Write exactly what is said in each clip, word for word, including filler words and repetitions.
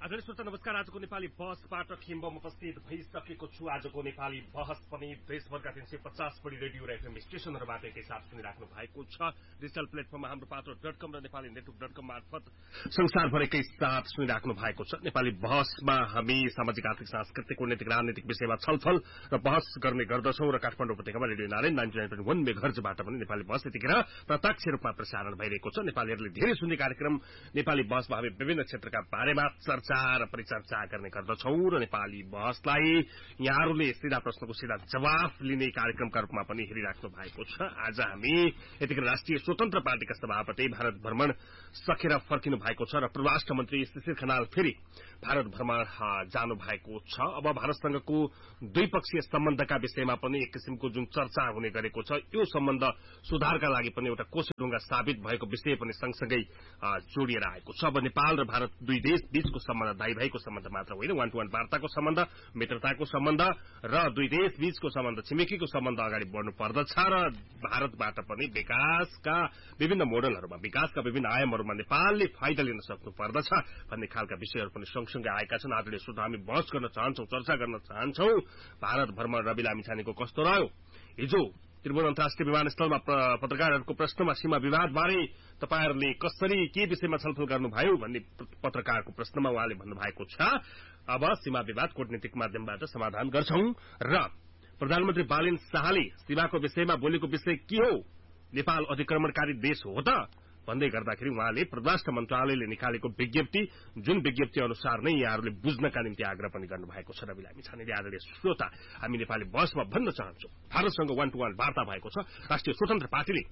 आदरणीय श्रोता नमस्कार। आजको नेपाली बहसबाट खिम्बम उपस्थित भइसकेको छु। आजको नेपाली बहस पनि देशभरका तीन सय पचास बढी रेडियो र एफएम स्टेशनहरूबाट एकैसाथ सुनिराख्नु भएको छ। डिजिटल प्लेटफर्ममा हाम्रो पात्र डट कम र नेपाली नेटवर्क डट कम मार्फत संसारभर एकैसाथ सुनिराख्नु भएको छ। नेपाली बहसमा हामी सामाजिक आर्थिक सांस्कृतिक कूटनीतिक राजनीतिक विषयमा छलफल र बहस गर्ने गर्दछौं र काठमाडौँ उपत्यकामा radio Narayan ninety nine point वन मेगाहर्जबाट पनि नेपाली बहस यतिखेर प्रत्यक्ष रूपमा प्रसारण भइरहेको छ। नेपालीहरूले धेरै सुन्ने कार्यक्रम नेपाली बहसमा हामी विभिन्न क्षेत्रका बारेमा चर्चा र परिचर्चा गर्ने गर्दछौं र नेपाली बहसलाई यहाँहरूले सीधा प्रश्नको सीधा जवाफ लिने कार्यक्रमका रूपमा पनि हेरिराख्नु भएको छ। आज हामी यतिखेर राष्ट्रिय स्वतन्त्र पार्टीका सभापति भारत भ्रमण सकेर फर्किनु भएको छ र परराष्ट्र मन्त्री शिशिर खनाल फेरि भारत भ्रमण जानु भएको छ। अब भारतसँगको द्विपक्षीय सम्बन्धका विषयमा पनि एक किसिमको जुन चर्चा हुने गरेको छ, यो सम्बन्ध सुधारका लागि पनि एउटा कोसेढुङ्गा साबित भएको विषय पनि सँगसँगै जोडिएर आएको छ। अब नेपाल र भारत दुई देश बीचको सम्बन्ध दाइ भाइको सम्बन्ध मात्र होइन, वान टू वान वार्ताको सम्बन्ध, मित्रताको सम्बन्ध र दुई देश बीचको सम्बन्ध, छिमेकीको सम्बन्ध अगाडि बढ्नु पर्दछ र भारतबाट पनि विकासका विभिन्न मोडलहरूमा, विकासका विभिन्न आयामहरूमा नेपालले फाइदा लिन सक्नु पर्दछ भन्ने खालका विषयहरू पनि सँगसँगै आएका छन्। आदरणीय श्रोता, हामी बहस गर्न चाहन्छौं, चर्चा गर्न चाहन्छौं भारत भ्रमण रवि लामिछानेको कस्तो रह्यो। हिजो त्रिभुवन अन्तर्राष्ट्रिय विमानस्थलमा पत्रकारहरूको प्रश्नमा सीमा विवादबारे तपाईहरूले कसरी के विषयमा छलफल गर्नुभयो भन्ने पत्रकारको प्रश्नमा उहाँले भन्नुभएको छ, अब सीमा विवाद कूटनीतिक माध्यमबाट समाधान गर्छौं र प्रधानमन्त्री बालेन शाहले सीमाको विषयमा बोलेको विषय के हो, नेपाल अधिक्रमणकारी देश हो त भन्दै गर्दाखेरि उहाँले परराष्ट्र मन्त्रालयले निकालेको विज्ञप्ति, जुन विज्ञप्ति अनुसार नै यहाँहरूले बुझ्नका निम्ति आग्रह पनि गर्नुभएको छ। रवि लामिछानेले आदरणीय श्रोता, हामी नेपाली बहसमा भन्न चाहन्छौं भारतसँग वान टू वान वार्ता भएको छ। राष्ट्रिय स्वतन्त्र पार्टीले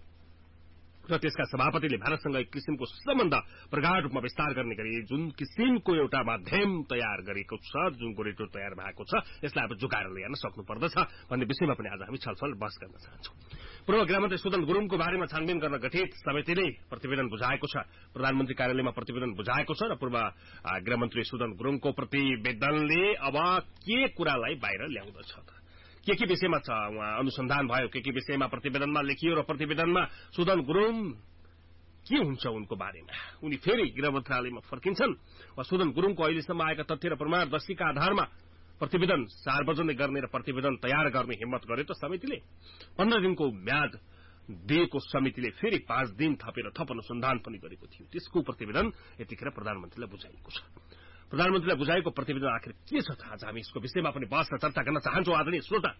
र त्यसका सभापतिले भारतसँग एक किसिमको सम्बन्ध प्रगाढ रूपमा विस्तार गर्ने गरी जुन किसिमको एउटा माध्यम तयार गरेको छ, जुन गोरेटो तयार भएको छ, यसलाई अब जोगाएर ल्याउन सक्नु पर्दछ भन्ने विषयमा पनि आज हामी छलफल बहस गर्न चाहन्छौं। पूर्व गृहमन्त्री सुदन गुरुङको बारेमा छानबिन गर्न गठित समितिले प्रतिवेदन बुझाएको छ। प्रधानमन्त्री कार्यालयमा प्रतिवेदन बुझाएको छ र पूर्व गृहमन्त्री सुदन गुरुङको प्रतिवेदनले अब के कुरालाई बाहिर ल्याउँदछ त, के के विषयमा छ उहाँ अनुसन्धान भयो, के के विषयमा प्रतिवेदनमा लेखियो र प्रतिवेदनमा सुदन गुरुङ के हुन्छ उनको बारेमा, उनी फेरि गृह मन्त्रालयमा फर्किन्छन् वा सुदन गुरुङको अहिलेसम्म आएका तथ्य र प्रमाणदर्शीका आधारमा प्रतिवेदन सार्वजनिक गर्ने र प्रतिवेदन तयार गर्ने हिम्मत गर्यो त समितिले। पन्ध्र दिनको म्याद दिएको समितिले फेरि पाँच दिन थपेर थप अनुसन्धान पनि गरेको थियो। त्यसको प्रतिवेदन यतिखेर प्रधानमन्त्रीलाई बुझाइएको छ। प्रधानमन्त्रीलाई बुझाएको प्रतिवेदन आखिर के छ त, आज हामी यसको विषयमा पनि बहस र चर्चा गर्न चाहन्छौं। आदरणीय श्रोता,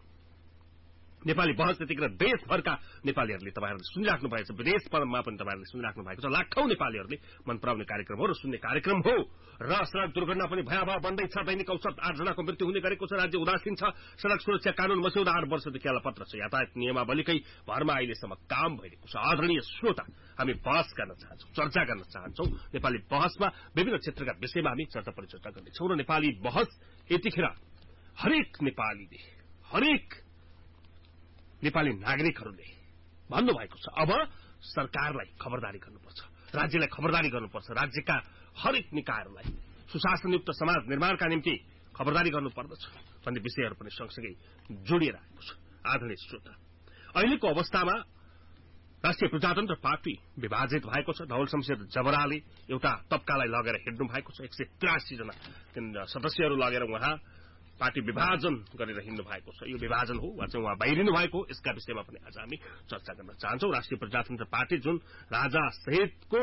नेपाली बहस यतिखेर देशभरका नेपालीहरूले तपाईहरूले सुनिराख्नु भएको छ, विदेशमा पनि तपाईहरूले सुनिराख्नु भएको छ। लाखौं नेपालीहरूले मन पराउने कार्यक्रम हो र सुन्ने कार्यक्रम हो र सड़क दुर्घटना पनि भयावह बन्दैछ। दैनिक औसत आठ जनाको मृत्यु हुने गरेको छ। राज्य उदासीन छ। सड़क सुरक्षा कानून मस्यौदा आठ वर्षदेखि अलपत्र छ। यातायात नियमावलीकै भरमा अहिलेसम्म काम भइरहेको छ। आदरणीय श्रोता, हामी बहस गर्न चाहन्छौं, चर्चा गर्न चाहन्छौं। नेपाली बहसमा विभिन्न क्षेत्रका विषयमा हामी चर्चा परिचर्चा गर्नेछौं र नेपाली बहस यतिखेर हरेक नेपालीले, हरेक नेपाली नागरिकहरूले भन्नुभएको छ, अब सरकारलाई खबरदारी गर्नुपर्छ, राज्यलाई खबरदारी गर्नुपर्छ, राज्यका हरेक निकायहरूलाई सुशासनयुक्त समाज निर्माणका निम्ति खबरदारी गर्नुपर्दछ भन्ने विषयहरू पनि सँगसँगै जोडिएर आएको छ। आदरणीय श्रोता, अहिलेको अवस्थामा राष्ट्रिय प्रजातन्त्र पार्टी विभाजित भएको छ। धवल शमशेर जबराले एउटा तबकालाई लगेर हिँड्नु भएको छ। एक सय त्रियासी जना सदस्यहरू लगेर उहाँ पार्टी विभाजन गरेर हिँड्नु भएको छ। यो विभाजन हो वा चाहिँ उहाँ बाहिरिनु भएको, यसका विषयमा पनि आज हामी चर्चा गर्न चाहन्छौं। राष्ट्रिय प्रजातन्त्र पार्टी जुन राजा सहितको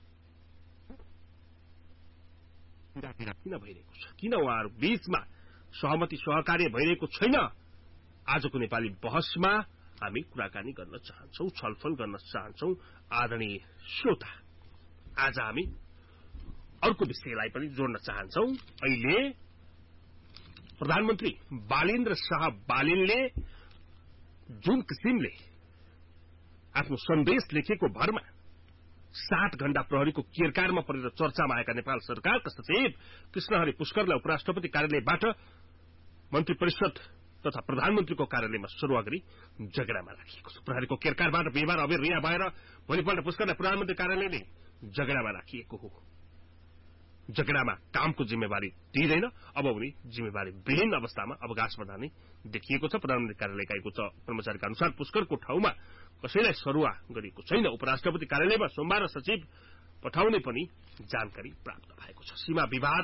किन भइरहेको छ, किन उहाँहरू बीचमा सहमति सहकार्य भइरहेको छैन, आजको नेपाली बहसमा हामी कुराकानी गर्न चाहन्छौं, छलफल गर्न चाहन्छौं। आदरणीय श्रोता, आज हामी अर्को विषयलाई पनि जोड्न चाहन्छौं। अहिले प्रधानमन्त्री बालेन्द्र शाह बालेनले जुन किसिमले आफ्नो सन्देश लेखेको भरमा सात घण्टा प्रहरीको केरकारमा परेर चर्चामा आएका नेपाल सरकारका सचिव कृष्णहरि पुष्करलाई उपराष्ट्रपति कार्यालयबाट मन्त्री परिषद तथा प्रधानमन्त्रीको कार्यालयमा सरुवा गरी जगेडामा राखिएको छ। प्रहरीको केरकारबाट बिहिबार अबेर रिहा भएर भोलिपल्ट पुष्करलाई प्रधानमन्त्री कार्यालयले जगेडामा राखिएको हो। जगेडामा कामको जिम्मेवारी दिइदैन, अब उनी जिम्मेवारी विहीन अवस्थामा अवकाशमा जाने देखिएको छ। प्रधानमन्त्री कार्यालयका एक उच्च कर्मचारीका अनुसार पुष्करको ठाउँमा कसैलाई सरुवा गरिएको छैन। उपराष्ट्रपति कार्यालयमा सोमबार सचिव पठाउने पनि जानकारी प्राप्त भएको छ। सीमा विवाद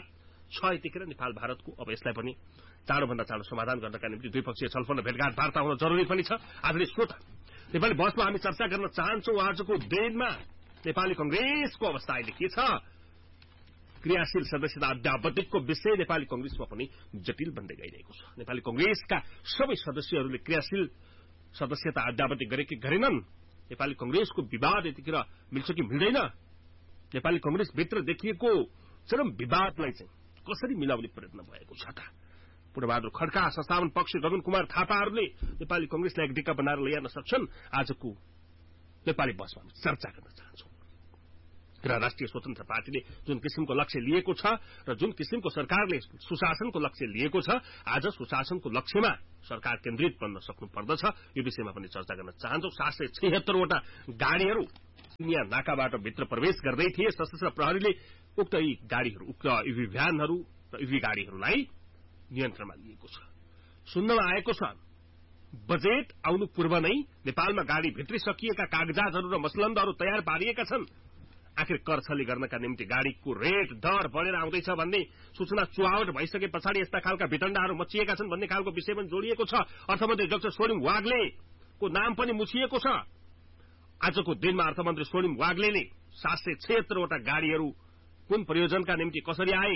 छ यतिखेर नेपाल भारतको। अब यसलाई पनि चाँडोभन्दा चाँडो समाधान गर्नका निम्ति द्विपक्षीय छलफल र भेटघाट वार्ता हुन जरुरी पनि छ। आदरणीय श्रोता, नेपाली बहसमा हामी चर्चा गर्न चाहन्छौं आजको दिनमा नेपाली कंग्रेसको अवस्था अहिले के छ। क्रियाशील सदस्यता अद्यावधिकको विषय नेपाली कंग्रेसमा पनि जटिल बन्दै गइरहेको छ। नेपाली कंग्रेसका सबै सदस्यहरूले क्रियाशील सदस्यता अद्यावधि गरे कि गरेनन्। नेपाली कंग्रेसको विवाद यतिखेर मिल्छ कि मिल्दैन। नेपाली कंग्रेस भित्र देखिएको चरम विवादलाई चाहिँ कसरी मिलाउने प्रयत्न भएको छ त। पूर्णबहादुर खड्का, संस्थापन पक्ष गगन कुमार थापाहरूले नेपाली कंग्रेसलाई एक डिक्का बनाएर ल्याउन सक्छन्। आजको नेपाली बहसमा हामी चर्चा गर्न चाहन्छौं र राष्ट्रिय स्वतन्त्र पार्टीले जुन किसिमको लक्ष्य लिएको छ र जुन किसिमको सरकारले सुशासनको लक्ष्य लिएको छ, आज सुशासनको लक्ष्यमा सरकार केन्द्रित बन्न सक्नु पर्दछ। यो विषयमा पनि चर्चा गर्न चाहन्छौं। सात सय छिहत्तरवटा गाड़ीहरू दुनियाँ नाकाबाट भित्र प्रवेश गर्दै थिए। सशस्त्र प्रहरीले उक्त यी गाड़ीहरू, उक्त इभी भ्यानहरू र इभी गाड़ीहरूलाई नियन्त्रणमा लिएको छ। सुन्नमा आएको छ बजेट आउनु पूर्व नै नेपालमा गाड़ी भित्री सकिएका कागजातहरू र मसलन्दहरू तयार पारिएका छन्। आखिर कर छली गर्नका निम्ति गाड़ीको रेट दर बढेर आउँदैछ भन्ने सूचना चुहावट भइसके पछाडि यस्ता खालका वितण्डाहरू मचिएका छन् भन्ने खालको विषय पनि जोडिएको छ। अर्थमन्त्री डाक्टर स्वर्णिम वाग्लेको नाम पनि मुछिएको छ। आजको दिनमा अर्थमन्त्री स्वर्णिम वाग्लेले सात सय छिहत्तरवटा गाड़ीहरू कुन प्रयोजनका निम्ति कसरी आए,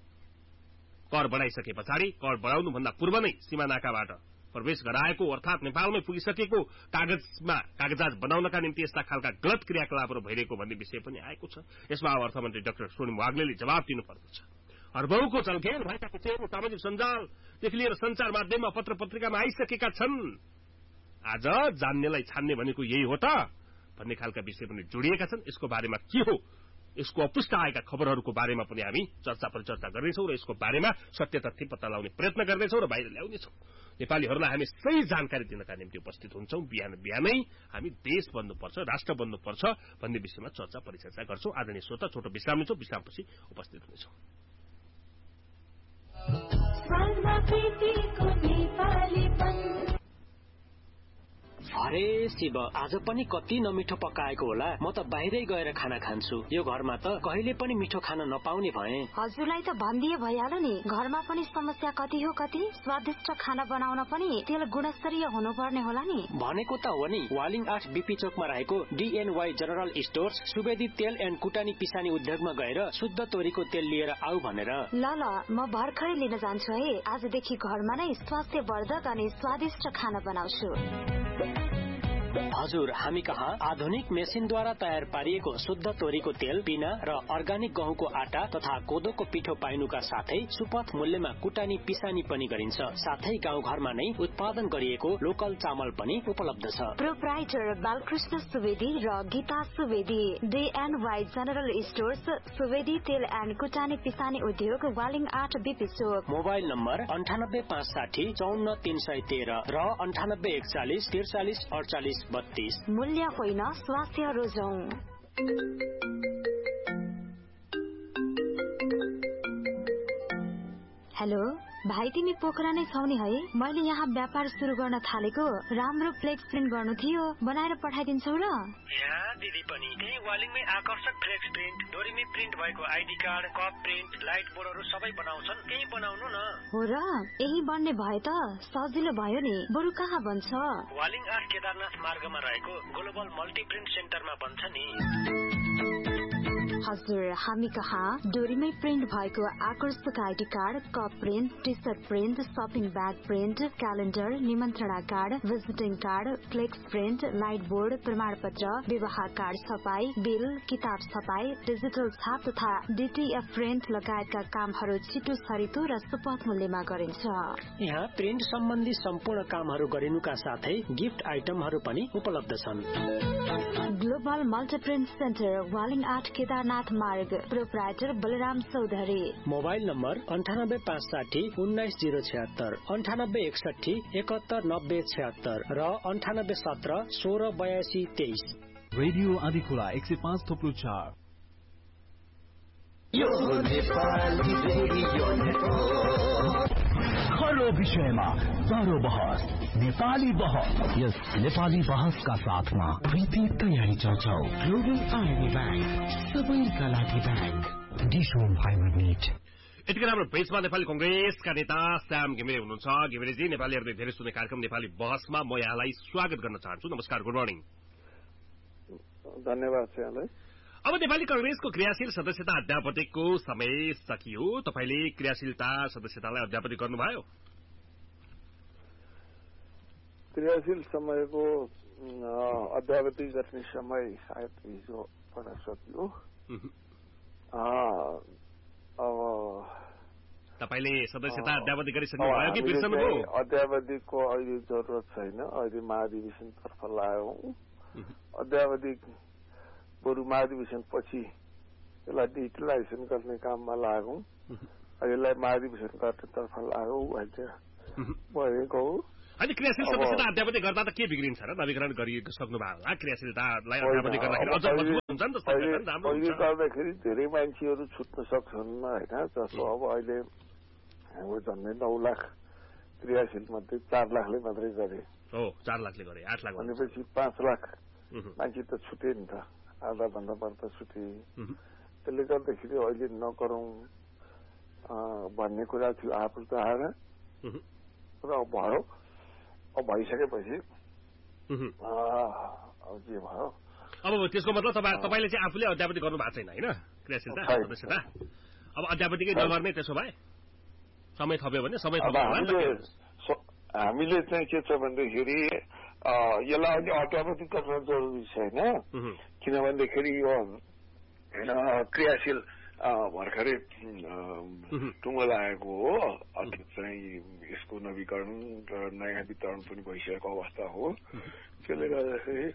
कर बढाइसके पछाडि कर बढाउनुभन्दा पूर्व नै सीमा नाकाबाट प्रवेश गराएको अर्थात नेपालमै पुगिसकेको कागजमा कागजात बनाउनका निम्ति यस्ता खालका गलत क्रियाकलापहरू भइरहेको भन्ने विषय पनि आएको छ। यसमा अब अर्थमन्त्री डाक्टर स्वर्णिम वाग्लेले जवाब दिनुपर्दछ। अर्बौंको चलखेल भएका कुचेहरू सामाजिक सञ्जालदेखि लिएर संचार माध्यममा पत्र पत्रिकामा आइसकेका छन्। आज जान्नेलाई छान्ने भनेको यही हो त भन्ने खालका विषय पनि जोडिएका छन्। यसको बारेमा के हो, यसको अपुष्ट आएका खबरहरूको बारेमा पनि हामी चर्चा परिचर्चा गर्नेछौं र यसको बारेमा सत्य तथ्य पत्ता लगाउने प्रयत्न गर्नेछौं र बाहिर ल्याउनेछौं। नेपालीहरूलाई हामी सही जानकारी दिनका निम्ति उपस्थित हुन्छौं। बिहान बिहानै हामी देश बन्नुपर्छ, राष्ट्र बन्नुपर्छ भन्ने विषयमा चर्चा परिचर्चा गर्छौं। आदरणीय श्रोता, छोटो विश्राम लिन्छौं। विश्रामपछि उपस्थित हुनेछौं। अरे शिव, आज पनि कति नमिठो पकाएको होला। म त बाहिरै गएर खाना खान्छु। यो घरमा त कहिले पनि मिठो खाना नपाउने भए। हजुरलाई त भनिदिए भइहाल्यो नि। घरमा पनि समस्या कति हो कति। स्वादिष्ट खाना बनाउन पनि तेल गुणस्तरीय हुनुपर्ने होला नि। भनेको त हो नि। वालिङ आठ बीपी चोकमा रहेको डीएनवाई जनरल स्टोर्स सुवेदी तेल एन्ड कुटानी पिसानी उद्योगमा गएर शुद्ध तोरीको तेल लिएर आऊ भनेर। ल ल, म भर्खरै लिन जान्छु है। आजदेखि घरमा नै स्वास्थ्यवर्धक अनि स्वादिष्ट खाना बनाउँछु। हजुर, हामी कहाँ आधुनिक मेसिनद्वारा तयार पारिएको शुद्ध तोरीको तेल, पिना र अर्गानिक गहुँको आटा तथा कोदोको पिठो पाइनुका साथै सुपथ मूल्यमा कुटानी पिसानी पनि गरिन्छ। साथै गाउँघरमा नै उत्पादन गरिएको लोकल चामल पनि उपलब्ध छ। प्रोप्राइटर बालकृष्ण सुवेदी र गीता सुवेदी, डीएनवाई जनरल स्टोर्स, सुवेदी तेल एन्ड कुटानी पिसानी उद्योग, वालिङ आठ बीपी चोक। मोबाइल नम्बर अन्ठानब्बे पाँच साठी चौन्न तीन सय तेह्र र अन्ठानब्बे एकचालिस त्रिचालिस अडचालिस बत्तीस। मूल्य होइन, स्वास्थ्य रोजौं। हेलो भाइ, तिमी पोखरा नै छौ नि है? मैले यहाँ व्यापार सुरु गर्न थालेको राम्रो फ्लेक्स प्रिन्ट गर्नु थियो, बनाएर पठाइदिन्छौ र? यहाँ दिदी पनि त्यही वालिङमै आकर्षक फ्लेक्स प्रिन्ट, डोरीमै प्रिन्ट भएको ID card, cup print, light बोर्डहरू सबै बनाउँछन्। त्यही बनाउनु न। हो र? यही बन्ने भए त सजिलो भयो नि। बरु कहाँ बन्छ? वालिङ आठ केदारनाथ मार्गमा रहेको ग्लोबल मल्टी प्रिन्ट सेन्टरमा बन्छ नि। हजुर, हामी कहाँ डोरीमै प्रिन्ट भएको आकर्षक ID card, cup print, T short print, shopping bag print, calendar, निमन्त्रणा card, visiting card, flex print, light board, प्रमाण पत्र, विवाह कार्ड छपाई, बिल, किताब छपाई, डिजिटल छाप तथा डीटीएफ प्रिन्ट लगायतका कामहरू छिटो छरितो र सुपथ मूल्यमा गरिन्छ। यहाँ प्रिन्ट सम्बन्धी सम्पूर्ण कामहरू गरिनुका साथै गिफ्ट आइटमहरू पनि उपलब्ध छन्। Global multi print centre, Waling आठ केदारनाथ मार्ग, proprietor Balram Chaudhary. Mobile number अन्ठानब्बे पाँच साठी उन्नाइस जीरो छिहत्तर, अन्ठानब्बे एकसठी एकहत्तर नब्बे छिहत्तर र अन्ठानब्बे सत्र सोह्र बयासी तेइस। रेडियो आदिखोला एक सय पाँच थोप्लो चार। हलो विषयमा सारो बहस, नेपाली बहस। यस नेपाली बहसका साथमा प्रीति तयारी चर्चा, ग्लोबल आर्मी ब्याङ्क, सबैका लागि bank, dish home fibre net. यतिखेर हाम्रो बेचमा नेपाली कंग्रेसका नेता श्याम घिमिरे हुनुहुन्छ। घिमिरेजी, नेपालीहरूले धेरै सुने कार्यक्रम नेपाली बहसमा म यहाँलाई स्वागत गर्न चाहन्छु। नमस्कार, गुड मर्निङ। धन्यवाद यहाँलाई। अब नेपाली कंग्रेसको क्रियाशील सदस्यता अध्यापतिको समय सकियो। तपाईले क्रियाशीलता सदस्यतालाई अध्यापति गर्नुभयो? क्रियाशील समयको अध्यापति गर्ने समय सायद हिजो पन सकियो। अब तपाईले सदस्यता अध्यापति गरिसक्नुभयो कि बिर्सनुभयो? अध्यापतिको अहिले जरुरत छैन। अहिले महाधिवेशन तर्फ लाग्यौं। अध्यापति बरु महाधिवेशन पछि यसलाई डिजिटलाइजेसन गर्ने काममा लागौं। यसलाई महाधिवेशन गर्ने तर्फ लागौं अहिले भएको हो। अहिले क्रियाशील सदस्यता अध्यापति गर्दा त के बिग्रिन्छ र? नवीकरण गरिसक्नु भयो होला। क्रियाशीलतालाई अध्यापति गर्दाखेरि अझ मजबुत हुन्छ नि त। अहिले गर्दाखेरि धेरै मान्छेहरू छुट्न सक्छन् होइन। जस्तो अब अहिले हाम्रो झन्डै नौ लाख क्रियाशील मध्ये चार लाखले मात्रै गरे। हो, चार लाखले गरे, आठ लाख भनेपछि पाँच लाख मान्छे त छुटे नि त। आधा भन्दा बढ्ता छुटे। त्यसले गर्दाखेरि अहिले नगरौं भन्ने कुरा थियो आफू त आएर र भयो। अब भइसकेपछि अब के भयो? अब त्यसको मतलब तपाईँ तपाईँले चाहिँ आफूले अध्यापति गर्नु भएको छैन होइन क्रियाशीलता सदस्यता? अब अध्यापतिकै नगर्ने त्यसो भए समय थप्यो भने समय थप्यो। हामीले चाहिँ के छ भन्दाखेरि यसलाई अहिले अध्यापति गर्न जरुरी छैन। किनभनेदेखि यो क्रियाशील भर्खरै टुङ्गो लागेको हो। चाहिँ यसको नवीकरण र नयाँ वितरण पनि भइसकेको अवस्था हो। त्यसले गर्दाखेरि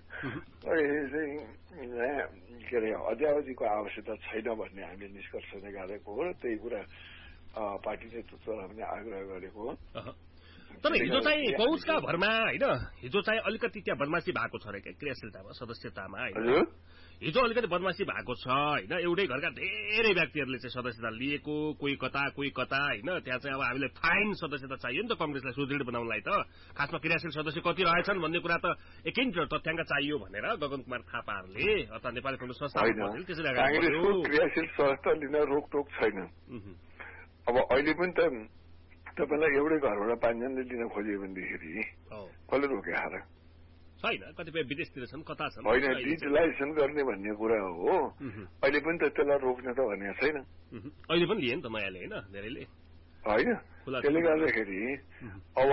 चाहिँ के अरे अध्यापतिको आवश्यकता छैन भन्ने हामीले निष्कर्ष निकालेको हो र त्यही कुरा पार्टी नेतृत्वलाई पनि आग्रह गरेको हो। तर हिजो चाहिँ पहुँचका भरमा होइन, हिजो चाहिँ अलिकति त्यहाँ बदमासी भएको छ अरे क्या क्रियाशीलतामा सदस्यतामा होइन। हिजो अलिकति बदमासी भएको छ होइन। एउटै घरका धेरै व्यक्तिहरूले चाहिँ सदस्यता लिएको, कोही कता कोही कता होइन। त्यहाँ चाहिँ अब हामीले फाइन सदस्यता चाहियो नि त कंग्रेसलाई सुदृढ बनाउनलाई त। खासमा क्रियाशील सदस्य कति रहेछन् भन्ने कुरा त एकै तथ्याङ्क चाहियो भनेर गगन कुमार थापाहरूले अथवा नेपाली कांग्रेस संस्थापकहरूले त्यसरी अगाडि बढ्यो। क्रियाशील सदस्य लिन रोकटोक छैन। अब अहिले पनि त तपाईँलाई एउटै घरबाट पाँचजनाले लिन खोज्यो भनेदेखि कसले रोके हार? छैन, कतिपय विदेशतिर छन्, कता छन्। होइन, डिजिटलाइजेसन गर्ने भन्ने कुरा हो। अहिले पनि त त्यसलाई रोक्ने त भनेको छैन। अहिले पनि लिए नि त नयाँले होइन, धेरैले होइन। त्यसले गर्दाखेरि अब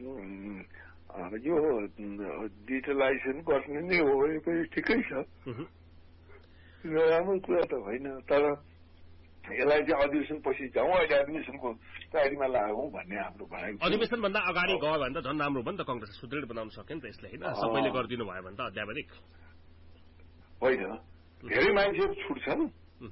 यो डिजिटलाइजेसन गर्ने नै हो भने पनि ठिकै छ, राम्रो कुरा त होइन। तर यसलाई चाहिँ अधिवेशन पछि जाउँ, अहिले अधिवेशनको तयारीमा लागौँ भन्ने हाम्रो भनाइ। अधिवेशन भन्दा अगाडि गयो भने त झन् राम्रो भयो नि त। कंग्रेसले सुदृढ बनाउन सक्यो नि त यसले होइन। सबैले गरिदिनु भयो भने त अध्यापतिक होइन। धेरै मान्छेहरू छुट्छन्।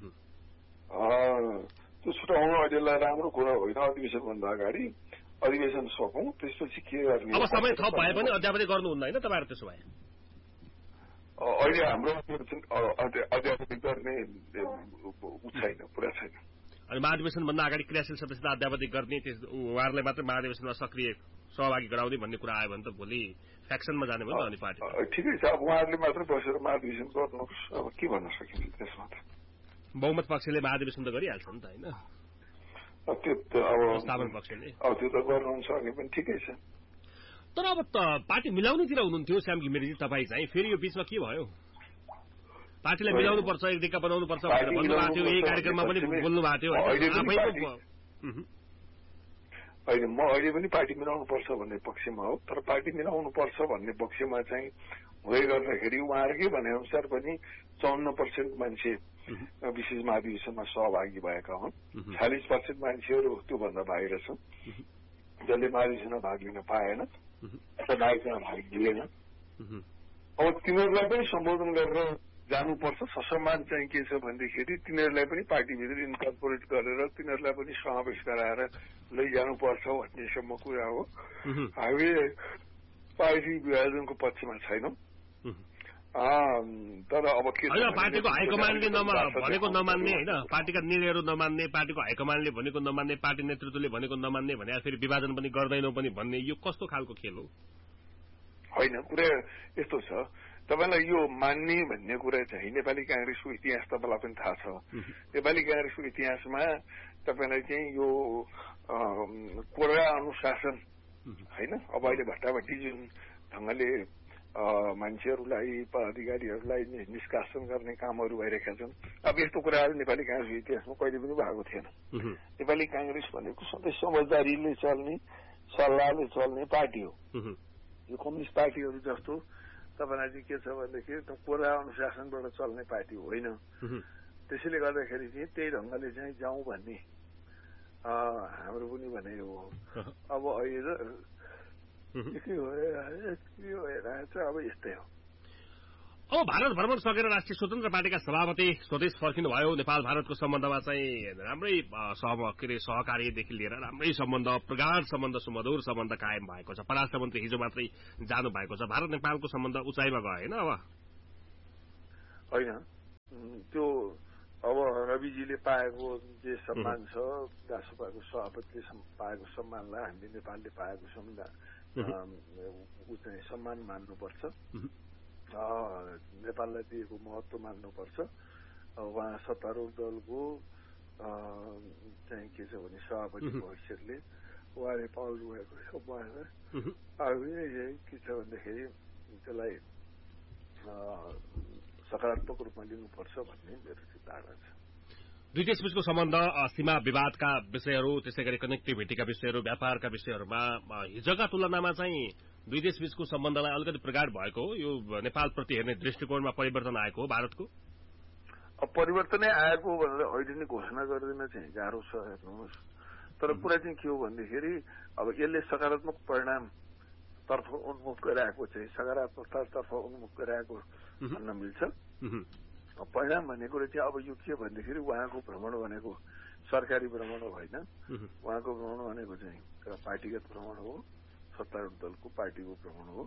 त्यो छुटाउनु अहिलेलाई राम्रो कुरा होइन। अधिवेशन भन्दा अगाडि अधिवेशन सकौँ, त्यसपछि के गर्ने? अब समय थप भए पनि अध्यापति गर्नुहुन्न होइन तपाईँहरू? त्यसो भए अहिले हाम्रो अध्यापति गर्ने ऊ छैन, पुरा छैन। अनि महाधिवेशन भन्दा अगाडि क्रियाशील सदस्यता अध्यापति गर्ने उहाँहरूलाई मात्रै महाधिवेशनमा सक्रिय सहभागी गराउने भन्ने कुरा आयो भने त भोलि फ्याक्सनमा जाने भयो नि पार्टी। ठिकै छ, अब उहाँहरूले मात्रै बसेर महाधिवेशन गर्नुहोस्, अब के भन्न सकिन्छ त्यसमा त। बहुमत पक्षले महाधिवेशन त गरिहाल्छ नि त होइन? त्यो त अब स्थापन पक्षले अब त्यो त गर्नुहुन्छ भने पनि ठिकै छ। तर अब त पार्टी मिलाउनेतिर हुनुहुन्थ्यो श्याम घिमिरेजी तपाईँ चाहिँ, फेरि यो बीचमा के भयो? पार्टीलाई मिलाउनु पर्छ, एक दिक्का बनाउनु पर्छ भनेर भन्नुभएको थियो, यही कार्यक्रममा पनि बोल्नु भएको थियो। होइन, म अहिले पनि पार्टी मिलाउनु पर्छ भन्ने पक्षमा हो। तर पार्टी मिलाउनु पर्छ भन्ने पक्षमा चाहिँ हुँदै गर्दाखेरि उहाँहरूकै भने अनुसार पनि चौन्न पर्सेन्ट मान्छे विशेष महाधिवेशनमा सहभागी भएका हुन्। चालिस पर्सेन्ट मान्छेहरू त्योभन्दा बाहिर छन्, जसले महाधिवेशनमा भाग लिन पाएन अथवा नागरिकमा भाग लिएन। अब तिनीहरूलाई पनि सम्बोधन गरेर जानुपर्छ। ससम्मान चाहिँ के छ भनेदेखि तिनीहरूलाई पनि पार्टीभित्र इन्कर्पोरेट गरेर तिनीहरूलाई पनि समावेश गराएर लैजानुपर्छ भन्नेसम्म कुरा हो। हामी पार्टी विभाजनको पक्षमा छैनौँ। तर अब के पार्टीको हाइकमान्डले भनेको नमान्ने होइन, पार्टीका निर्णयहरू नमान्ने, पार्टीको हाइकमान्डले भनेको नमान्ने, पार्टी नेतृत्वले भनेको नमान्ने भने फेरि विभाजन पनि गर्दैनौ पनि भन्ने यो कस्तो खालको खेल हो? होइन, कुरा यस्तो छ, तपाईँलाई यो मान्ने भन्ने कुरा चाहिँ नेपाली कांग्रेसको इतिहास तपाईँलाई पनि थाहा छ। नेपाली कांग्रेसको इतिहासमा तपाईँलाई चाहिँ यो कोरा अनुशासन होइन अब अहिले भट्टाभट्टी जुन ढङ्गले मान्छेहरूलाई पदाधिकारीहरूलाई निष्कासन गर्ने कामहरू भइरहेका छन्। अब यस्तो कुराहरू नेपाली काङ्ग्रेस इतिहासमा कहिले पनि भएको थिएन। नेपाली काङ्ग्रेस भनेको सधैँ समझदारीले चल्ने सल्लाहले चल्ने पार्टी हो। यो कम्युनिस्ट पार्टीहरू जस्तो तपाईँलाई चाहिँ के छ भनेदेखि त कोरा अनुशासनबाट चल्ने पार्टी होइन। त्यसैले गर्दाखेरि चाहिँ त्यही ढङ्गले चाहिँ जाउँ भन्ने हाम्रो पनि भनाइ हो। अब अहिले के भइरहेछ अब यस्तै हो। अब भारत भ्रमण सकेर राष्ट्रिय स्वतन्त्र पार्टीका सभापति स्वदेश फर्किनुभयो। नेपाल भारतको सम्बन्धमा चाहिँ राम्रै सह के अरे सहकार्यदेखि लिएर राम्रै सम्बन्ध, प्रगाढ सम्बन्ध, सुमधुर सम्बन्ध कायम भएको छ। परराष्ट्र मन्त्री हिजो मात्रै जानु भएको छ। भारत नेपालको सम्बन्ध उचाइमा गयो होइन? अब होइन त्यो अब रविजीले पाएको जे सम्मान छ, राष्ट्रसभाको सभापतिले पाएको सम्मानलाई हामीले नेपालले पाएको सम्मान ऊ चाहिँ सम्मान मान्नुपर्छ, नेपाललाई दिएको महत्व मान्नुपर्छ। उहाँ सत्तारूढ दलको चाहिँ के छ भने सभापतिको हैसियतले उहाँले पाउनु भएको सम्मानलाई हामीले के छ भन्दाखेरि त्यसलाई सकारात्मक रूपमा लिनुपर्छ भन्ने मेरो चाहिँ धारणा छ। दुई देशबीचको सम्बन्ध, सीमा विवादका विषयहरू, त्यसै गरी कनेक्टिभिटीका विषयहरू, व्यापारका विषयहरूमा हिजोका तुलनामा चाहिँ दुई देशबीचको सम्बन्धलाई अलिकति प्रगाढ भएको हो। यो नेपालप्रति हेर्ने दृष्टिकोणमा परिवर्तन आएको हो भारतको? अब परिवर्तनै आएको भनेर अहिले नै घोषणा गरिदिन चाहिँ गाह्रो छ हेर्नुहोस्। तर कुरा चाहिँ के हो भन्दाखेरि अब यसले सकारात्मक परिणाम तर्फ उन्मुख गराएको चाहिँ सकारात्मकतातर्फ उन्मुख गराएको भन्न मिल्छ। परिणाम भन्ने कुरो चाहिँ अब यो के भन्दाखेरि उहाँको भ्रमण भनेको सरकारी भ्रमण होइन, उहाँको भ्रमण भनेको चाहिँ पार्टीगत भ्रमण हो, सत्तारूढ दलको पार्टीको भ्रमण हो।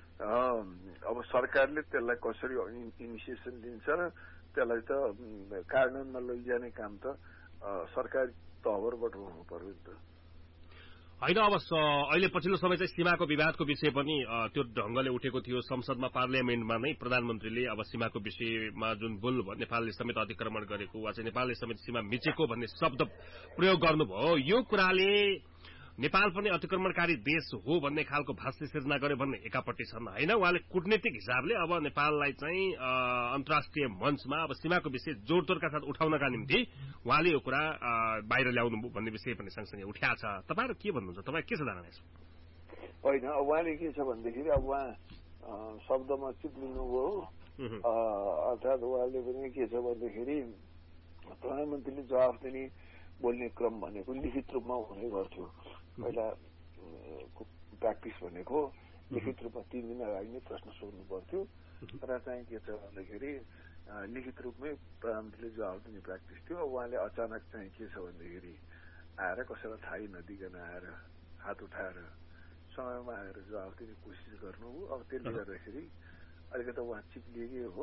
अब सरकारले त्यसलाई कसरी इनिसिएसन दिन्छ र त्यसलाई त कार्यान्वयनमा लैजाने काम त सरकारी तहबाट हुनु पर्यो नि त होइन। अब अहिले पछिल्लो समय चाहिँ सीमाको विवादको विषय पनि त्यो ढंगले उठेको थियो। संसदमा पार्लियामेन्टमा नै प्रधानमन्त्रीले अब सीमाको विषयमा जुन बुल नेपालले समेत अतिक्रमण गरेको वा चाहिँ नेपालले समेत सीमा मिचेको भन्ने शब्द प्रयोग गर्नुभयो। यो कुराले नेपाल पनि अतिक्रमणकारी देश हो भन्ने खालको भाष्य सिर्जना गर्यो भन्ने एकापट्टि छन् होइन। उहाँले कूटनीतिक हिसाबले अब नेपाललाई चाहिँ अन्तर्राष्ट्रिय मञ्चमा अब सीमाको विषय जोडतोडका साथ उठाउनका निम्ति उहाँले यो कुरा बाहिर ल्याउनु भन्ने विषय पनि सँगसँगै उठ्या छ। तपाईँहरू के भन्नुहुन्छ? तपाईँ के छ धारणा यसो? होइन उहाँले के छ भन्दाखेरि अब उहाँ शब्दमा चिप्लिनुभयो। अर्थात् उहाँले पनि के छ भन्दाखेरि प्रधानमन्त्रीले जवाफ दिने बोल्ने क्रम भनेको लिखित रूपमा हुने गर्थ्यो। पहिला प्र्याक्टिस भनेको लिखित रूपमा तीन दिन अगाडि नै प्रश्न सोध्नु पर्थ्यो र चाहिँ के छ भन्दाखेरि लिखित रूपमै प्रधानमन्त्रीले जवाफ दिने प्र्याक्टिस थियो। उहाँले अचानक चाहिँ के छ भन्दाखेरि आएर कसैलाई थाहै नदिकन आएर हात उठाएर समयमा आएर जवाफ दिने कोसिस गर्नु हो। अब त्यसले गर्दाखेरि अलिकति उहाँ चिप्लिएकै हो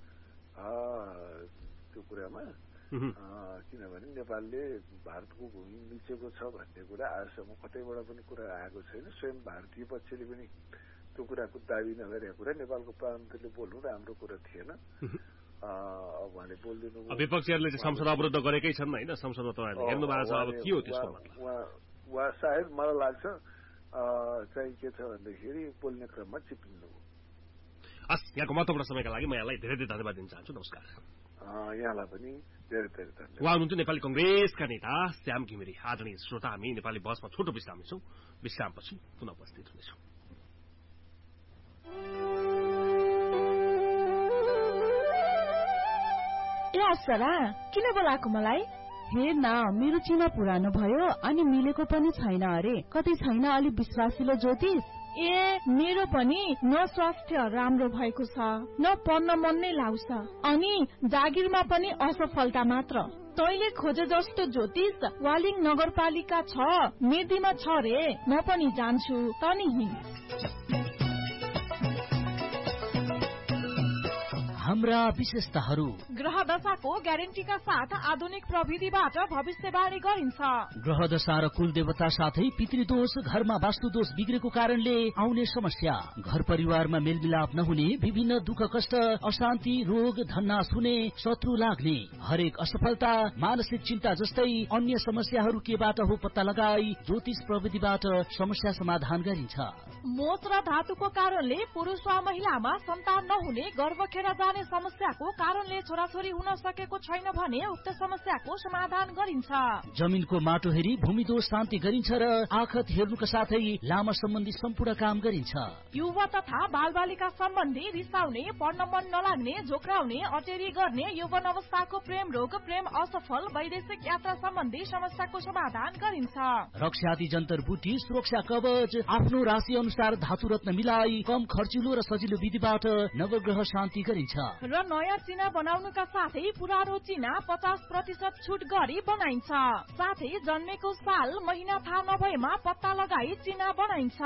त्यो कुरामा। किनभने नेपालले भारतको भूमि मिचेको छ भन्ने कुरा आजसम्म कतैबाट पनि कुरा आएको छैन। स्वयं भारतीय पक्षले पनि त्यो कुराको दाबी नगरेको कुरा नेपालको प्रधानमन्त्रीले बोल्नु राम्रो कुरा थिएन। अब उहाँले बोलिदिनु भयो। विपक्षीहरूले चाहिँ संसद अवरुद्ध गरेकै छन् होइन? संसदमा तपाईँहरूले हेर्नु भएको छ, अब के हो त्यसको मतलब? उहाँ सायद मलाई लाग्छ चाहिँ के छ भन्दाखेरि बोल्ने क्रममा चिप्लिनु हो। हस्, यहाँको महत्त्वपूर्ण समयका लागि म यहाँलाई धेरै धेरै धन्यवाद दिन चाहन्छु। नमस्कार। यहाँलाई पनि धेरै धेरै धन्यवाद। उहाँ हुनुहुन्थ्यो नेपाली कंग्रेसका नेता श्याम घिमिरे। आदरणीय श्रोता, हामी नेपाली बसमा छोटो विश्राम लिन्छौँ। विश्रामपछि पुनः उपस्थित हुनेछौँ। ए असरा, किन बोलाएको मलाई? हेर न, मेरो चिना पुरानो भयो अनि मिलेको पनि छैन अरे। कतै छैन अलि विश्वासिलो ज्योतिष? ए मेरो पनि न स्वास्थ्य राम्रो भएको छ, न पढ्न मन नै लाग्छ, अनि जागिरमा पनि असफलता मात्र। तैले खोजे जस्तो ज्योतिष वालिङ नगरपालिका छ मेदीमा छ रे। म पनि जान्छु, तनी हिँड। हाम्रा विशेषताहरू ग्रह दशाको ग्यारेन्टीका साथ आधुनिक प्रविधिबाट भविष्यवाणी गरिन्छ। ग्रह दशा र कुल देवता साथै पितृदोष, घरमा वास्तुदोष बिग्रेको कारणले आउने समस्या, घर परिवारमा मेलमिलाप नहुने, विभिन्न दुःख कष्ट, अशान्ति, रोग, धन्नास हुने, शत्रु लाग्ने, हरेक असफलता, मानसिक चिन्ता जस्तै अन्य समस्याहरू केबाट हो पत्ता लगाई ज्योतिष प्रविधिबाट समस्या समाधान गरिन्छ। मोच र धातुको कारणले पुरुष वा महिलामा सन्तान नहुने, गर्भ खेर जाने समस्याको कारणले छोराछोरी हुन सकेको छैन भने उक्त समस्याको समाधान गरिन्छ। जमिनको माटो हेरी भूमिदोष शान्ति गरिन्छ र आखत हेर्नुका साथै लामा सम्बन्धी सम्पूर्ण काम गरिन्छ। युवा तथा बालबालिका सम्बन्धी रिसाउने, पढ्न मन नलाग्ने, झोक्राउने, अटेरी गर्ने, यौवन अवस्थाको प्रेम रोग, प्रेम असफल, वैदेशिक यात्रा सम्बन्धी समस्याको समाधान गरिन्छ। रक्षादि जन्तर बुटी, सुरक्षा कवच, आफ्नो राशि अनुसार धातु रत्न मिलाई कम खर्चिलो र सजिलो विधिबाट नवग्रह शान्ति गरिन्छ। र नयाँ चिना बनाउनुका साथै पुरानो चिना पचास प्रतिशत छुट गरी बनाइन्छ। साथै जन्मेको साल महिना थाहा नभएमा पत्ता लगाई चिना बनाइन्छ।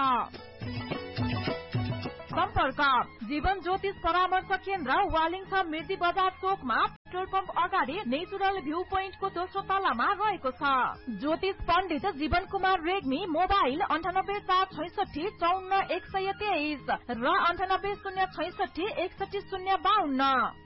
सम्पर्क जीवन ज्योतिष परामर्श केन्द्र, वालिङ मिर्दी बजार चोकमा, पेट्रोल पम्प अगाडि, नेचुरल भ्यू पोइन्टको दोस्रो तलामा रहेको छ। ज्योतिष पण्डित जीवन कुमार रेग्मी, मोबाइल अन्ठानब्बे चार छैसठी चौन्न एक सय तेइस र अन्ठानब्बे शून्य छैसठी एकसठी शून्य बाहन्न।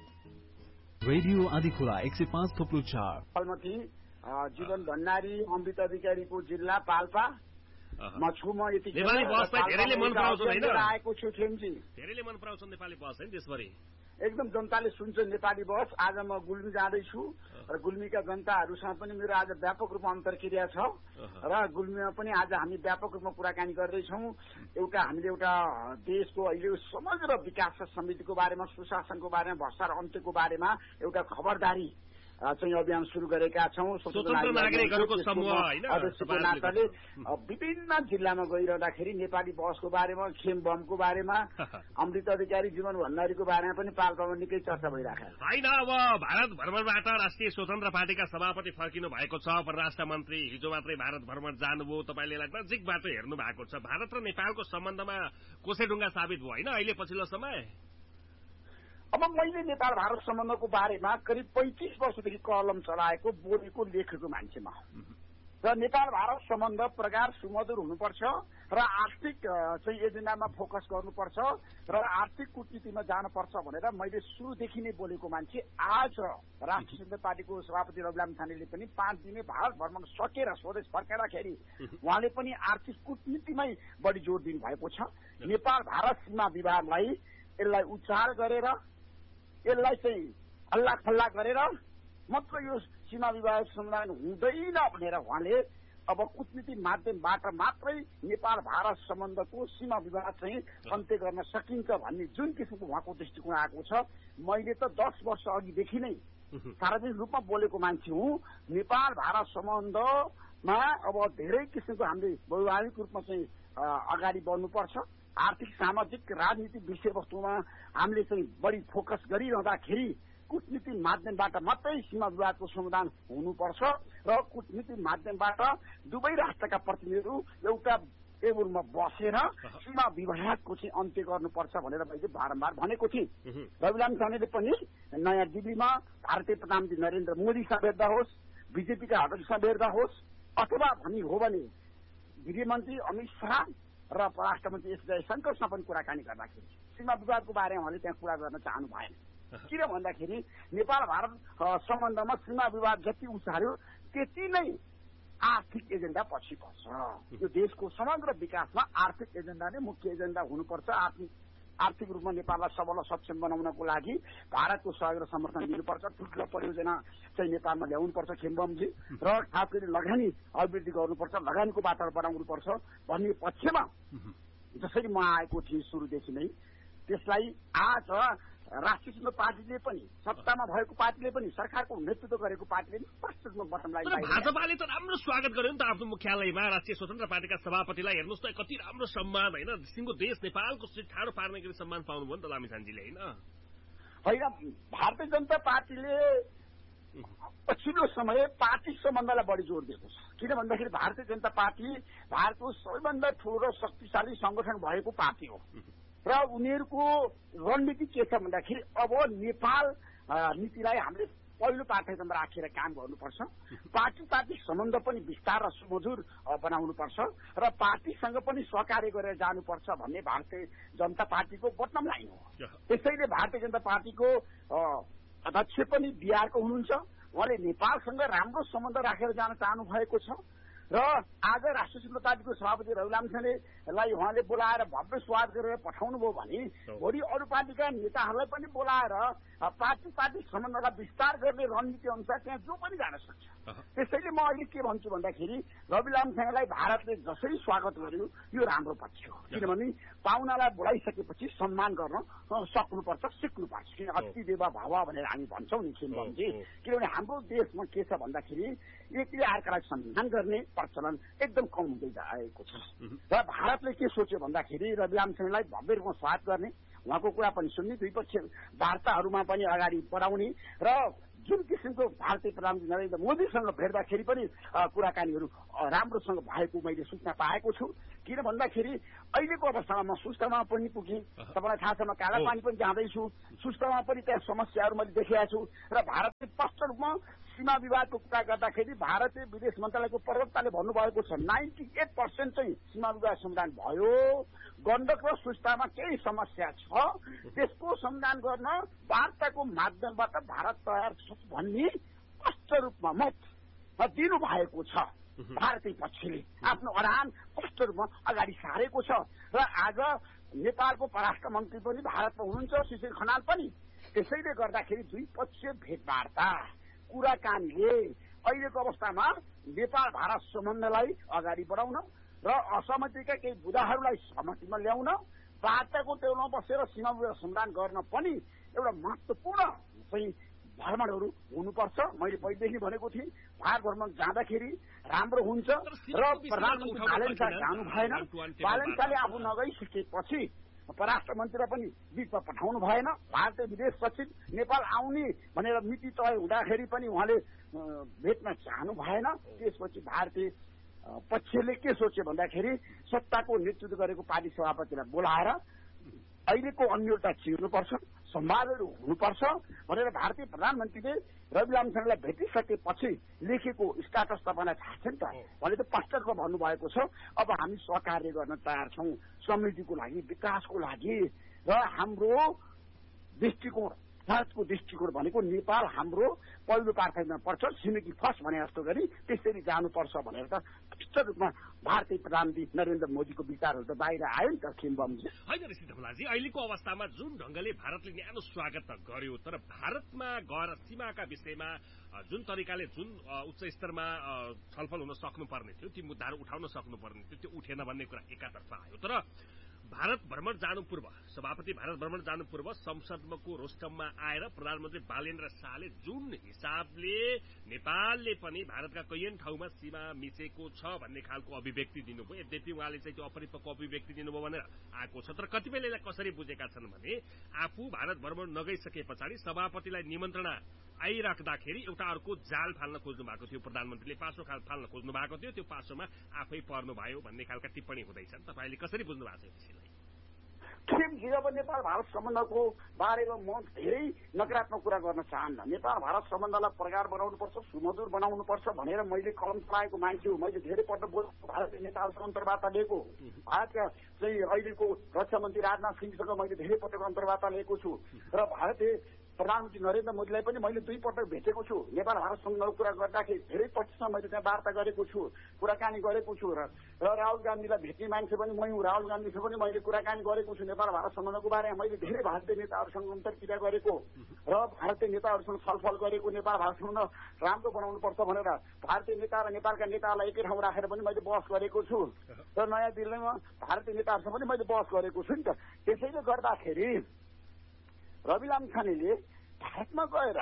रेडियो आदिखोला एक सय पाँच थोप्लो चार। जीवन भण्डारी, अमृत अधिकारीको जिल्ला पाल्पा। म छु म यति नेपाली बसलाई धेरैले मन पराउँछन् हैन? आएको छु खेमजी। धेरैले मन पराउँछन् नेपाली बस हैन देशभरि। एकदम जनताले सुन्छ नेपाली बस। आज म गुल्मी जाँदैछु र गुल्मीका जनताहरूसँग पनि मेरो आज व्यापक रूपमा अन्तर्क्रिया छ र गुल्मीमा पनि आज हामी व्यापक रूपमा कुराकानी गर्दैछौँ। एउटा हामीले एउटा देशको अहिले समग्र विकास र समृद्धिको बारेमा, सुशासनको बारेमा, भ्रष्टाचार अन्त्यको बारेमा एउटा खबरदारी चाहिँ अभियान शुरू गरेका छौँ। स्वतन्त्र नागरिकहरूको समूह हैन अध्यक्षको नाताले विभिन्न जिल्लामा गइरहँदाखेरि नेपाली बसको बारेमा, खेम बमको बारेमा, अमृत अधिकारी जीवन भण्डारीको बारेमा पनि पाल्पामा निकै चर्चा भइरहेको छ। होइन, अब भारत भ्रमणबाट राष्ट्रिय स्वतन्त्र पार्टीका सभापति फर्किनु भएको छ। परराष्ट्र मन्त्री हिजो मात्रै भारत भ्रमण जानुभयो। तपाईँले यसलाई नजिकबाट हेर्नु भएको छ। भारत र नेपालको सम्बन्धमा कोसेढुङ्गा साबित भयो होइन अहिले पछिल्लो समय? अब मैले नेपाल भारत सम्बन्धको बारेमा करिब पैंतिस वर्षदेखि कलम चलाएको, बोलेको, लेखेको मान्छे म र नेपाल भारत सम्बन्ध प्रगाढ सुमधुर हुनुपर्छ र आर्थिक चाहिँ एजेन्डामा फोकस गर्नुपर्छ र आर्थिक कूटनीतिमा जानुपर्छ भनेर मैले सुरुदेखि नै बोलेको मान्छे। आज राष्ट्रिय स्वतन्त्र पार्टीको सभापति रविलाम छानेले पनि पाँच दिने भारत भ्रमण सकेर स्वदेश फर्केरखेरि उहाँले पनि आर्थिक कूटनीतिमै बढी जोड दिनुभएको छ। नेपाल भारत सीमा विवादलाई यसलाई उच्चार गरेर, यसलाई चाहिँ हल्ला खल्ला गरेर मात्र यो सीमा विवाद समाधान हुँदैन भनेर उहाँले अब कूटनीति माध्यमबाट मात्रै नेपाल भारत सम्बन्धको सीमा विवाद चाहिँ अन्त्य गर्न सकिन्छ भन्ने जुन किसिमको उहाँको दृष्टिकोण आएको छ। मैले त दस वर्ष अघिदेखि नै सार्वजनिक रूपमा बोलेको मान्छे हुँ। नेपाल भारत सम्बन्धमा अब धेरै किसिमको हामीले वैवाहिक रूपमा चाहिँ अगाडि बढ्नुपर्छ। आर्थिक, सामाजिक, राजनीतिक विषयवस्तुमा हामीले चाहिँ बढी फोकस गरिरहँदाखेरि कूटनीति माध्यमबाट मात्रै सीमा विवादको समाधान हुनुपर्छ र कूटनीति माध्यमबाट दुवै राष्ट्रका प्रतिनिधिहरू एउटा टेबलमा बसेर सीमा विवादको चाहिँ अन्त्य गर्नुपर्छ भनेर मैले बारम्बार भनेको थिएँ। रविलाम छानेले पनि नयाँ दिल्लीमा भारतीय प्रधानमन्त्री नरेन्द्र मोदीसँग भेट्दा होस्, बीजेपीका अध्यक्षसँग भेट्दा होस्, अथवा भनी हो भने गृहमन्त्री अमित शाह र परराष्ट्र मन्त्री एस जयशंकरसँग पनि कुराकानी गर्दाखेरि सीमा विवादको बारेमा उहाँले त्यहाँ कुरा गर्न चाहनु भएन। किन भन्दाखेरि नेपाल भारत सम्बन्धमा सीमा विवाद जति उचाल्यो त्यति नै आर्थिक एजेन्डा पछि पर्छ। यो देशको समग्र विकासमा आर्थिक एजेन्डा नै मुख्य एजेन्डा हुनुपर्छ। आर्थिक आर्थिक रूपमा नेपाललाई सबल सक्षम बनाउनको लागि भारतको सहयोग र समर्थन दिनुपर्छ। ठुलो परियोजना चाहिँ नेपालमा ल्याउनुपर्छ खेमबमजी र खास गरी लगानी अभिवृद्धि गर्नुपर्छ, लगानीको वातावरण बनाउनुपर्छ भन्ने पक्षमा जसरी म आएको थिएँ सुरुदेखि नै, त्यसलाई आज राष्ट्रिय स्वतन्त्र पार्टीले पनि, सत्तामा भएको पार्टीले पनि, सरकारको नेतृत्व गरेको पार्टीले पनि स्पष्ट रूपमा बटम लाइन भाजपाले त राम्रो स्वागत गर्यो नि त आफ्नो मुख्यालयमा राष्ट्रिय स्वतन्त्र पार्टीका सभापतिलाई। हेर्नुहोस् त कति राम्रो सम्मान होइन, सिङ्गो देश नेपालको ठाडो पार्ने गरी सम्मान पाउनुभयो नि त लामिछानेजीले होइन? होइन, भारतीय जनता पार्टीले पछिल्लो समय पार्टी सम्बन्धलाई बढी जोड दिएको छ। किन भन्दाखेरि भारतीय जनता पार्टी भारतको सबैभन्दा ठूलो र शक्तिशाली संगठन भएको पार्टी हो र उनीहरूको रणनीति के छ भन्दाखेरि अब नेपाल नीतिलाई हामीले पहिलो प्राथमिकतामा राखेर काम गर्नुपर्छ। पार्टी पार्टी सम्बन्ध पनि विस्तार र सुमधुर बनाउनुपर्छ र पार्टीसँग पनि सहकार्य गरेर जानुपर्छ भन्ने भारतीय जनता पार्टीको बटम लाइन हो। त्यसैले भारतीय जनता पार्टीको अध्यक्ष पनि बिहारको हुनुहुन्छ। उहाँले नेपालसँग राम्रो सम्बन्ध राखेर जान चाहनु भएको छ र आज राष्ट्रिय स्वतन्त्र पार्टीको सभापति रवि लामिछानेलाई उहाँले बोलाएर भव्य स्वागत गरेर पठाउनु भयो भने भोलि अरू पार्टीका नेताहरूलाई पनि बोलाएर पार्टी पार्टी सम्बन्धलाई विस्तार गर्ने रणनीति अनुसार त्यहाँ जो पनि जान सक्छ। त्यसैले म अहिले के भन्छु भन्दाखेरि रवि लामिछानेलाई भारतले जसरी स्वागत गर्यो यो राम्रो पक्ष हो। किनभने पाहुनालाई बोलाइसकेपछि सम्मान गर्न सक्नुपर्छ, सिक्नुपर्छ। किन अतिथि देव भव भनेर हामी भन्छौँ नि खिम्बमजी। किनभने हाम्रो देशमा के छ भन्दाखेरि एकले अर्कालाई सम्मान गर्ने प्रचलन एकदम कम हुँदै गएको छ र भारतले के सोच्यो भन्दाखेरि रवि लामिछानेलाई भव्य रूपमा स्वागत गर्ने, उहाँको कुरा पनि सुन्ने, द्विपक्षीय वार्ताहरूमा पनि अगाडि बढाउने र जुन किसिमको भारतीय प्रधानमन्त्री नरेन्द्र मोदीसँग भेट्दाखेरि पनि कुराकानीहरू राम्रोसँग भएको मैले सूचना पाएको छु। किन भन्दाखेरि अहिलेको अवस्थामा म सुस्तामा पनि पुगेँ, तपाईँलाई थाहा छ म कालापानी पनि जाँदैछु, सुस्तामा पनि त्यहाँ समस्याहरू मैले देखिरहेको छु र भारतले स्पष्ट रूपमा सीमा विवादको कुरा गर्दाखेरि भारतीय विदेश मन्त्रालयको प्रवक्ताले भन्नुभएको छ नाइन्टी एट पर्सेन्ट चाहिँ सीमा विवाद समाधान भयो। गण्डक र सुस्तामा केही समस्या छ, त्यसको समाधान गर्न वार्ताको माध्यमबाट भारत तयार छ भन्ने स्पष्ट रूपमा मत दिनु भएको छ। भारतीय पक्षले आफ्नो अडान स्पष्ट रूपमा अगाडि सारेको छ र आज नेपालको परराष्ट्र मन्त्री पनि भारतमा हुनुहुन्छ, सुशील खनाल पनि। त्यसैले गर्दाखेरि द्विपक्षीय भेटवार्ता कुराकानीले अहिलेको अवस्थामा नेपाल भारत सम्बन्धलाई अगाडि बढाउन र असहमतिका केही बुदाहरूलाई सहमतिमा ल्याउन, वार्ताको टेबलमा बसेर सीमा विवाद समाधान गर्न पनि एउटा महत्त्वपूर्ण चाहिँ भ्रमणहरू हुनुपर्छ। मैले पहिलेदेखि भनेको थिएँ भारत भ्रमण जाँदाखेरि राम्रो हुन्छ र प्रधानमन्त्री भालेन्सा जानु भएन। भालेन्साले आफू नगइसकेपछि परराष्ट्र मन्त्रीलाई पनि बिचमा पठाउनु भएन। भारतीय विदेश सचिव नेपाल आउने भनेर मिति तय हुँदाखेरि पनि उहाँले भेट्न चाहनु भएन। त्यसपछि भारतीय पक्षले के सोच्यो भन्दाखेरि सत्ताको नेतृत्व गरेको पार्टी सभापतिलाई बोलाएर अहिलेको अन्योलता चिर्नुपर्छ, संवादहरू हुनुपर्छ भनेर भारतीय प्रधानमन्त्रीले रवि लामिछानेलाई भेटिसकेपछि लेखेको स्ट्याटस तपाईँलाई थाहा छ नि त। उहाँले त स्पष्ट रूपमा भन्नुभएको छ अब हामी सहकार्य गर्न तयार छौँ समृद्धिको लागि, विकासको लागि र हाम्रो दृष्टिकोण भारतको दृष्टिकोण भनेको नेपाल हाम्रो पहिलो प्राथमिकतामा पर्छ, छिमेकी फर्स्ट भने जस्तो गरी त्यसरी जानुपर्छ भनेर त स्पष्ट रूपमा भारतीय प्रधानमन्त्री नरेन्द्र मोदीको विचारहरू त बाहिर आयो नि त खिम्बमजी। होइन ऋषि धवलाजी, अहिलेको अवस्थामा जुन ढङ्गले भारतले न्यानो स्वागत त गर्यो तर भारतमा गएर सीमाका विषयमा जुन तरिकाले जुन उच्च स्तरमा छलफल हुन सक्नुपर्ने थियो, ती मुद्दाहरू उठाउन सक्नुपर्ने थियो, त्यो उठेन भन्ने कुरा एकातर्फ आयो। तर भारत भ्रमण जानु पूर्व सभापति भारत भ्रमण जानु पूर्व संसदको रोस्टममा आएर प्रधानमन्त्री बालेन्द्र शाहले जुन हिसाबले नेपालले पनि भारतका कैयन ठाउँमा सीमा मिचेको छ भन्ने खालको अभिव्यक्ति दिनुभयो। यद्यपि उहाँले चाहिँ त्यो अपरिपक्व अभिव्यक्ति दिनुभयो भनेर आएको छ। तर कतिपयले यसलाई कसरी बुझेका छन् भने आफू भारत भ्रमण नगइसके पछाडि सभापतिलाई निमन्त्रणा आइराख्दाखेरि एउटा अर्को जाल फाल्न खोज्नु भएको थियो, प्रधानमन्त्रीले पासो फाल्न खोज्नु भएको थियो, त्यो पासोमा आफै पर्नु भयो भन्ने खालका टिप्पणी हुँदैछन्। तपाईँले कसरी बुझ्नु भएको छ यसलाई? ठिक अब नेपाल भारत सम्बन्धको बारेमा म धेरै नकारात्मक कुरा गर्न चाहन्न। नेपाल भारत सम्बन्धलाई प्रगाढ बनाउनुपर्छ, सुमधुर बनाउनुपर्छ भनेर मैले कलम चलाएको मान्छे हो। मैले धेरै पल्ट बोलेको भारतीय नेताहरूसँग अन्तर्वार्ता लिएको, भारतका चाहिँ अहिलेको रक्षा मन्त्री राजनाथ सिंहसँग मैले धेरै पटक अन्तर्वार्ता लिएको छु र भारतीय प्रधानमन्त्री नरेन्द्र मोदीलाई पनि मैले दुई पटक भेटेको छु। नेपाल भारत सम्बन्धको कुरा गर्दाखेरि धेरै पक्षसँग मैले त्यहाँ वार्ता गरेको छु, कुराकानी गरेको छु र राहुल गान्धीलाई भेट्ने मान्छे पनि मै हुँ। राहुल गान्धीसँग पनि मैले कुराकानी गरेको छु। नेपाल भारत सम्बन्धको बारेमा मैले धेरै भारतीय नेताहरूसँग अन्तर्क्रिया गरेको र भारतीय नेताहरूसँग छलफल गरेको, नेपाल भारत सम्बन्ध राम्रो बनाउनुपर्छ भनेर भारतीय नेता र नेपालका नेताहरूलाई एकै ठाउँ राखेर पनि मैले बहस गरेको छु र नयाँ दिल्लीमा भारतीय नेताहरूसँग पनि मैले बहस गरेको छु नि त। त्यसैले गर्दाखेरि रवि लामिछानेले भारतमा गएर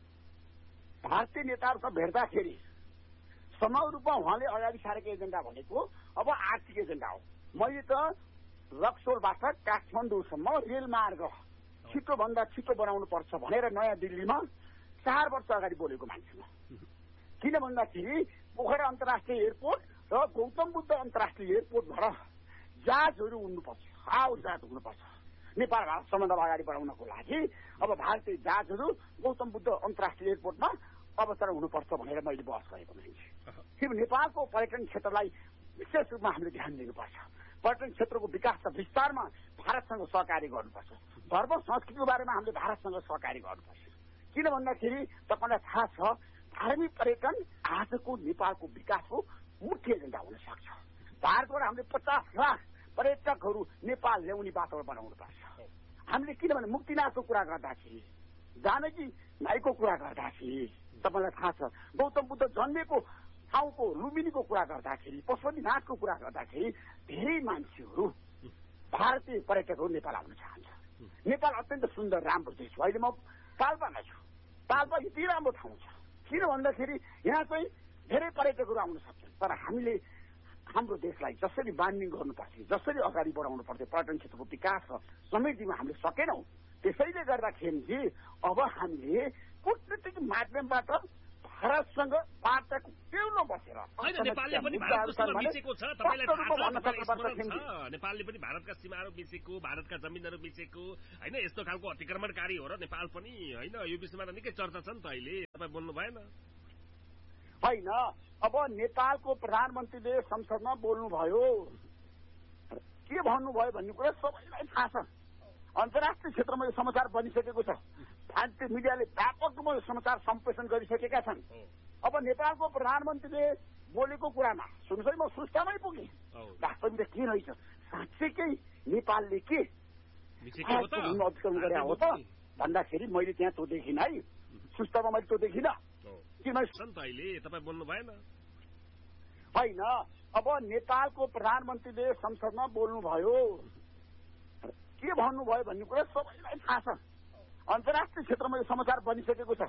भारतीय नेताहरूसँग भेट्दाखेरि समग्र रूपमा उहाँले अगाडि सारेको एजेन्डा भनेको अब आर्थिक एजेन्डा हो। मैले त रक्सोलबाट काठमाडौँसम्म रेलमार्ग छिटोभन्दा छिटो बनाउनु पर्छ भनेर नयाँ दिल्लीमा चार वर्ष अगाडि बोलेको मान्छे हो। किन भन्दाखेरि पोखरा अन्तर्राष्ट्रिय एयरपोर्ट र गौतम बुद्ध अन्तर्राष्ट्रिय एयरपोर्टबाट जहाजहरू उड्नुपर्छ, हाउ जहाज हुनुपर्छ। नेपाल भारत सम्बन्ध अगाडि बढाउनको लागि अब भारतीय जहाजहरू गौतम बुद्ध अन्तर्राष्ट्रिय एयरपोर्टमा अवतरण हुनुपर्छ भनेर मैले बहस गरेको मान्छे। कि नेपालको पर्यटन क्षेत्रलाई विशेष रूपमा हामीले ध्यान दिनुपर्छ। पर्यटन क्षेत्रको विकास र विस्तारमा भारतसँग सहकार्य गर्नुपर्छ। धर्म संस्कृतिको बारेमा हामीले भारतसँग सहकार्य गर्नुपर्छ। किन भन्दाखेरि तपाईँलाई थाहा छ धार्मिक पर्यटन आजको नेपालको विकासको मुख्य एजेन्डा हुन सक्छ। भारतबाट हामीले पचास लाख पर्यटकहरू नेपाल ल्याउने वातावरण बनाउनुपर्छ। हामीले किनभने मुक्तिनाथको कुरा गर्दाखेरि जानकी नाईको कुरा गर्दाखेरि तपाईँलाई थाहा छ गौतम बुद्ध जन्मेको ठाउँको लुम्बिनीको कुरा गर्दाखेरि पशुपतिनाथको कुरा गर्दाखेरि धेरै मान्छेहरू भारतीय पर्यटकहरू नेपाल आउन चाहन्छ। नेपाल अत्यन्त सुन्दर राम्रो देश हो। अहिले म पाल्पामा छु। पाल्पा यति राम्रो ठाउँ छ किन भन्दाखेरि यहाँ चाहिँ धेरै पर्यटकहरू आउन सक्छन्। तर हामीले हाम्रो देशलाई जसरी बान्डिङ गर्नुपर्छ जसरी अगाडि बढाउनु पर्थ्यो पर्यटन क्षेत्रको विकास र समृद्धिमा हामीले सकेनौँ। त्यसैले गर्दाखेरि अब हामीले कूटनीतिक माध्यमबाट भारतसँग वार्ताको टेउलो बसेर नेपालले पनि भारतको सीमा मिचेको छ। तपाईँलाई थाहा छ नेपालले पनि भारतका सीमाहरू मिचेको भारतका जमिनहरू मिचेको होइन यस्तो खालको अतिक्रमणकारी हो र नेपाल पनि होइन यो विषयमा त निकै चर्चा छ नि त अहिले तपाईँ बोल्नु भएन होइन। अब नेपालको प्रधानमन्त्रीले संसदमा बोल्नुभयो के भन्नुभयो भन्ने कुरा सबैलाई थाहा छ। अन्तर्राष्ट्रिय क्षेत्रमा यो समाचार बनिसकेको छ। भारतीय मिडियाले व्यापक रूपमा यो समाचार सम्प्रेषण गरिसकेका छन्। अब नेपालको प्रधानमन्त्रीले बोलेको कुरामा सुन्नुहोस् है म सुस्तामै पुगेँ। वास्तवमा के रहेछ साँच्चैकै नेपालले के अतिक्रमण गरे हो त भन्दाखेरि मैले त्यहाँ त्यो देखिनँ है। सुस्तामा मैले त्यो देखिनँ तपाईँ बोल्नु भएन होइन। अब नेपालको प्रधानमन्त्रीले संसदमा बोल्नुभयो के भन्नुभयो भन्ने कुरा सबैलाई थाहा छ। अन्तर्राष्ट्रिय क्षेत्रमा यो समाचार बनिसकेको छ।